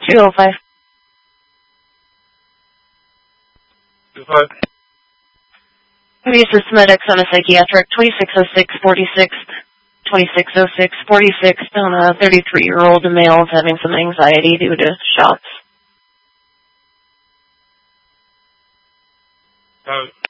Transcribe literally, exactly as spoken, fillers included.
two oh five. two oh five. We assist medics on a psychiatric, twenty-six oh six forty-sixth, twenty-six oh six forty-sixth, on a thirty-three-year-old male is having some anxiety due to shots. Uh,